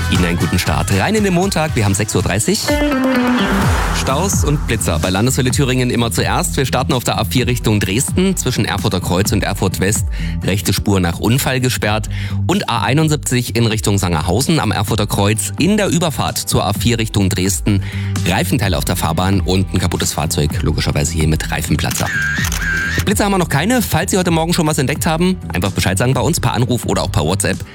Ihnen einen guten Start. Rein in den Montag, wir haben 6.30 Uhr. Staus und Blitzer bei Landeswelle Thüringen immer zuerst. Wir starten auf der A4 Richtung Dresden, zwischen Erfurter Kreuz und Erfurt West. Rechte Spur nach Unfall gesperrt. Und A71 in Richtung Sangerhausen am Erfurter Kreuz. In der Überfahrt zur A4 Richtung Dresden. Reifenteile auf der Fahrbahn und ein kaputtes Fahrzeug, logischerweise hier mit Reifenplatzer. Blitzer haben wir noch keine. Falls Sie heute Morgen schon was entdeckt haben, einfach Bescheid sagen bei uns per Anruf oder auch per WhatsApp.